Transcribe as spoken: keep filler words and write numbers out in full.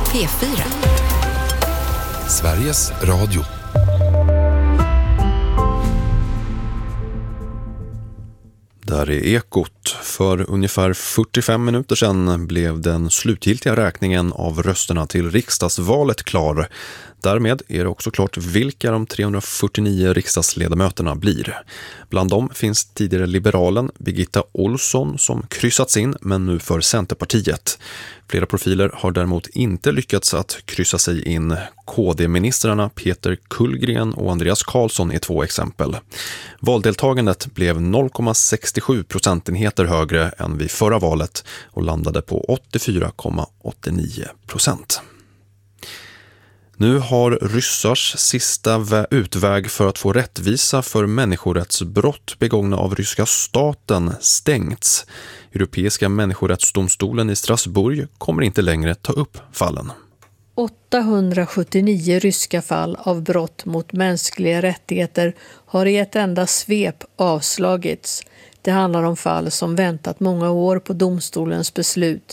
P fyra. Sveriges Radio. Där är Ekot. För ungefär fyrtiofem minuter sedan blev den slutgiltiga räkningen av rösterna till riksdagsvalet klar. Därmed är det också klart vilka de trehundrafyrtionio riksdagsledamöterna blir. Bland dem finns tidigare liberalen Birgitta Olsson som kryssats in, men nu för Centerpartiet. Flera profiler har däremot inte lyckats att kryssa sig in. K D-ministrarna Peter Kullgren och Andreas Karlsson är två exempel. Valdeltagandet blev noll komma sextiosju procentenheter högre än vid förra valet och landade på åttiofyra komma åttionio procent. Nu har ryssars sista utväg för att få rättvisa för människorättsbrott begångna av ryska staten stängts. Europeiska människorättsdomstolen i Strasbourg kommer inte längre ta upp fallen. åttahundrasjuttionio ryska fall av brott mot mänskliga rättigheter har i ett enda svep avslagits. Det handlar om fall som väntat många år på domstolens beslut.